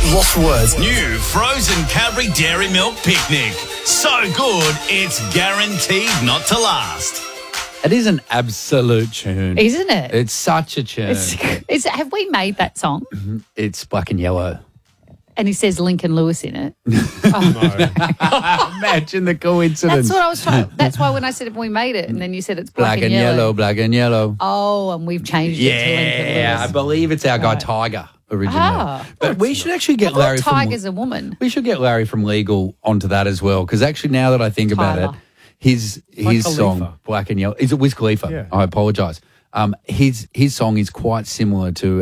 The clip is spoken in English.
Lost Words. New frozen Cadbury Dairy Milk Picnic. So good, it's guaranteed not to last. It is an absolute tune. Isn't it? It's such a tune. Have we made that song? It's Black and Yellow. And he says Lincoln Lewis in it. Imagine the coincidence. That's what I was trying. That's why when I said if we made it, and then you said it's black and yellow, black and yellow. Oh, and we've changed it to Lincoln Lewis. Yeah, I believe it's our guy Tiger originally. Ah. But we should actually get I thought Larry Tiger's a woman. We should get Larry from Legal onto that as well, because actually now that I think about Tyler. it, his Khalifa. song Black and Yellow is it Wiz Khalifa? Yeah. I apologise. His song is quite similar to